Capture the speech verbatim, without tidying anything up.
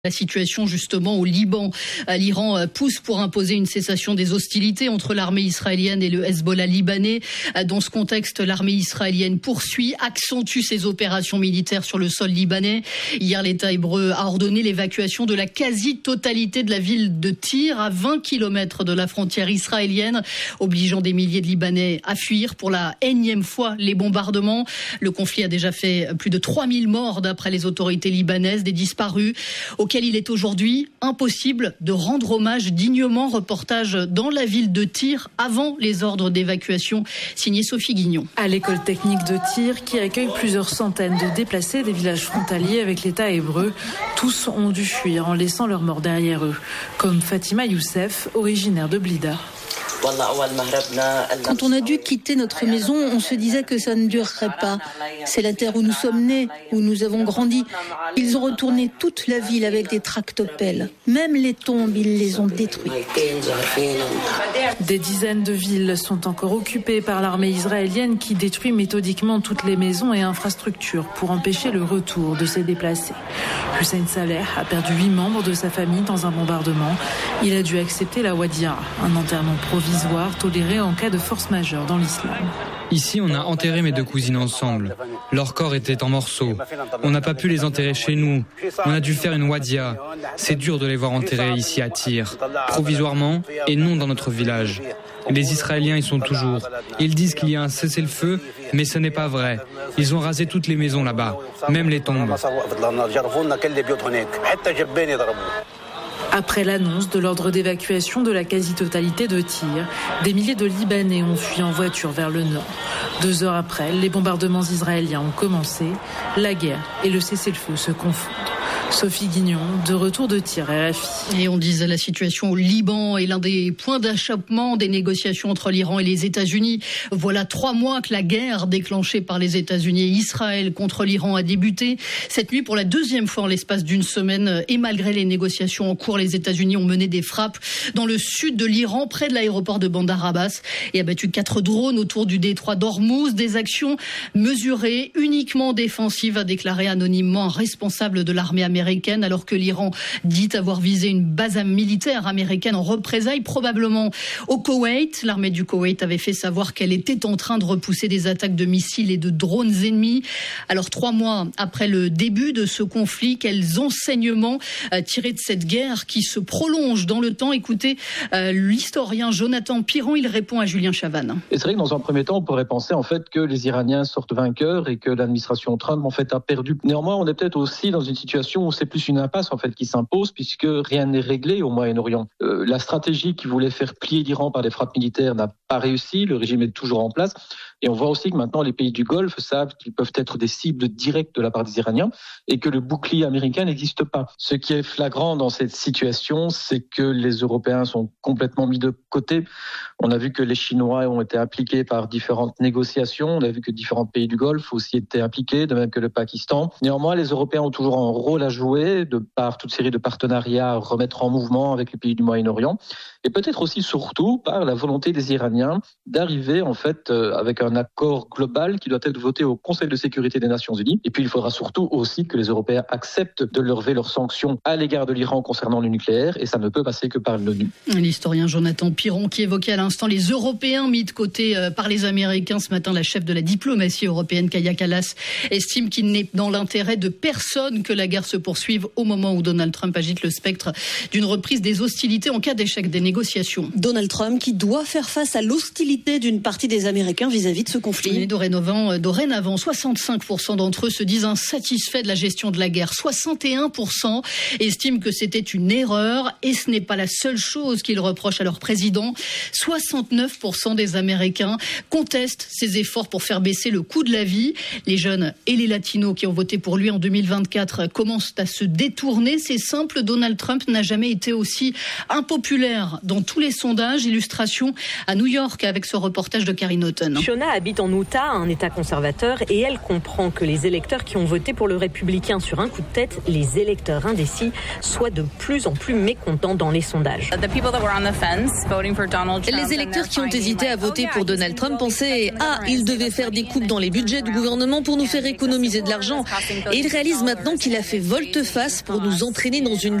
La situation justement au Liban, l'Iran pousse pour imposer une cessation des hostilités entre l'armée israélienne et le Hezbollah libanais. Dans ce contexte, l'armée israélienne poursuit, accentue ses opérations militaires sur le sol libanais. Hier, l'État hébreu a ordonné l'évacuation de la quasi-totalité de la ville de Tyr, à vingt kilomètres de la frontière israélienne, obligeant des milliers de Libanais à fuir pour la énième fois les bombardements. Le conflit a déjà fait plus de trois mille morts d'après les autorités libanaises, des disparus auquel il est aujourd'hui impossible de rendre hommage dignement. Reportage dans la ville de Tyr avant les ordres d'évacuation, signé Sophie Guignon. À l'école technique de Tyr, qui accueille plusieurs centaines de déplacés des villages frontaliers avec l'État hébreu, tous ont dû fuir en laissant leurs morts derrière eux, comme Fatima Youssef, originaire de Blida. Quand on a dû quitter notre maison, on se disait que ça ne durerait pas. C'est la terre où nous sommes nés, où nous avons grandi. Ils ont retourné toute la ville avec des tractopelles. Même les tombes, ils les ont détruites. Des dizaines de villes sont encore occupées par l'armée israélienne qui détruit méthodiquement toutes les maisons et infrastructures pour empêcher le retour de ces déplacés. Hussein Saleh a perdu huit membres de sa famille dans un bombardement. Il a dû accepter la Wadia, un enterrement provisoire toléré en cas de force majeure dans l'islam. Ici, on a enterré mes deux cousines ensemble. Leur corps était en morceaux. On n'a pas pu les enterrer chez nous. On a dû faire une wadia. C'est dur de les voir enterrés ici à Tyr, provisoirement et non dans notre village. Les Israéliens y sont toujours. Ils disent qu'il y a un cessez-le-feu, mais ce n'est pas vrai. Ils ont rasé toutes les maisons là-bas, même les tombes. Après l'annonce de l'ordre d'évacuation de la quasi-totalité de Tyr, des milliers de Libanais ont fui en voiture vers le nord. Deux heures après, les bombardements israéliens ont commencé. La guerre et le cessez-le-feu se confondent. Sophie Guignon, de retour de Tyr, R F I. Et on disait la situation au Liban est l'un des points d'achoppement des négociations entre l'Iran et les États-Unis. Voilà trois mois que la guerre déclenchée par les États-Unis et Israël contre l'Iran a débuté. Cette nuit, pour la deuxième fois en l'espace d'une semaine, et malgré les négociations en cours, les États-Unis ont mené des frappes dans le sud de l'Iran, près de l'aéroport de Bandar Abbas, et abattu quatre drones autour du détroit d'Ormuz. Des actions mesurées, uniquement défensives, a déclaré anonymement un responsable de l'armée américaine. Alors que l'Iran dit avoir visé une base militaire américaine en représailles, probablement au Koweït. L'armée du Koweït avait fait savoir qu'elle était en train de repousser des attaques de missiles et de drones ennemis. Alors, trois mois après le début de ce conflit, quels enseignements euh, tirés de cette guerre qui se prolonge dans le temps? Écoutez, euh, l'historien Jonathan Piron, il répond à Julien Chavannes. Et c'est vrai que dans un premier temps, on pourrait penser en fait que les Iraniens sortent vainqueurs et que l'administration Trump en fait a perdu. Néanmoins, on est peut-être aussi dans une situation où c'est plus une impasse en fait qui s'impose puisque rien n'est réglé au Moyen-Orient. Euh, la stratégie qui voulait faire plier l'Iran par des frappes militaires n'a pas réussi, le régime est toujours en place et on voit aussi que maintenant les pays du Golfe savent qu'ils peuvent être des cibles directes de la part des Iraniens et que le bouclier américain n'existe pas. Ce qui est flagrant dans cette situation, c'est que les Européens sont complètement mis de côté. On a vu que les Chinois ont été impliqués par différentes négociations, on a vu que différents pays du Golfe aussi étaient impliqués, de même que le Pakistan. Néanmoins, les Européens ont toujours un rôle à jouer de par toute série de partenariats à remettre en mouvement avec les pays du Moyen-Orient et peut-être aussi surtout par la volonté des Iraniens d'arriver en fait euh, avec un accord global qui doit être voté au Conseil de sécurité des Nations Unies. Et puis il faudra surtout aussi que les Européens acceptent de lever leurs sanctions à l'égard de l'Iran concernant le nucléaire et ça ne peut passer que par l'ONU. L'historien Jonathan Piron qui évoquait à l'instant les Européens mis de côté euh, par les Américains. Ce matin, la chef de la diplomatie européenne, Kaja Kallas, estime qu'il n'est dans l'intérêt de personne que la guerre se poursuive au moment où Donald Trump agite le spectre d'une reprise des hostilités en cas d'échec des négociations. Donald Trump qui doit faire face à l'hostilité d'une partie des Américains vis-à-vis de ce conflit. Et dorénavant, dorénavant, soixante-cinq pour cent d'entre eux se disent insatisfaits de la gestion de la guerre. soixante et un pour cent estiment que c'était une erreur et ce n'est pas la seule chose qu'ils reprochent à leur président. soixante-neuf pour cent des Américains contestent ses efforts pour faire baisser le coût de la vie. Les jeunes et les latinos qui ont voté pour lui en deux mille vingt-quatre commencent à se détourner. C'est simple, Donald Trump n'a jamais été aussi impopulaire dans tous les sondages. Illustration à New York avec ce reportage de Karine Houghton. Fiona habite en Utah, un État conservateur, et elle comprend que les électeurs qui ont voté pour le républicain sur un coup de tête, les électeurs indécis, soient de plus en plus mécontents dans les sondages. Les électeurs qui ont hésité à voter pour Donald Trump pensaient « Ah, il devait faire des coupes dans les budgets du gouvernement pour nous faire économiser de l'argent. » Et ils réalisent maintenant qu'il a fait volte-face pour nous entraîner dans une